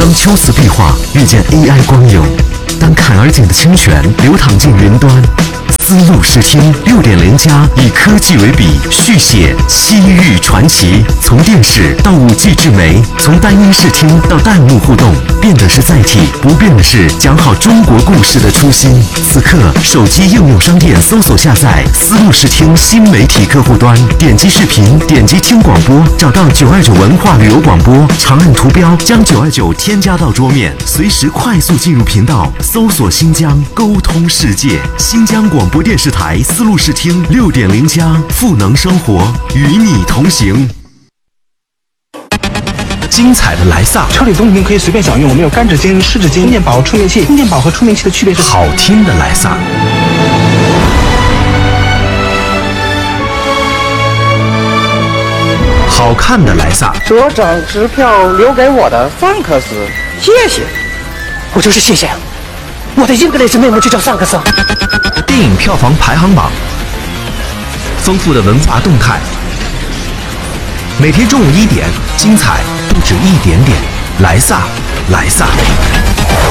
当秋瓷壁画遇见 AI 光影，当坎儿井的清泉流淌进云端，丝路视听6.0+以科技为笔，续写西域传奇。从电视到5G 智媒，从单音视听到弹幕互动，变的是载体，不变的是讲好中国故事的初心。此刻，手机应用商店搜索下载丝路视听新媒体客户端，点击视频，点击听广播，找到929文化旅游广播，长按图标将929添加到桌面，随时快速进入频道，搜索新疆，沟通世界。新疆广播电视台丝路视听6.0+，赋能生活，与你同行。精彩的莱萨， 车里东西可以随便享用，我们有干纸巾、湿纸巾、充电宝、充电器。充电宝和充电器的区别是好听的莱萨。好看的莱萨， 这张支票留给我的范克斯，谢谢。我就是谢谢，我的英格雷斯妹妹就叫范克斯。 电影票房排行榜，丰富的文化动态，每天中午1点，精彩不止一点点。莱萨，莱萨。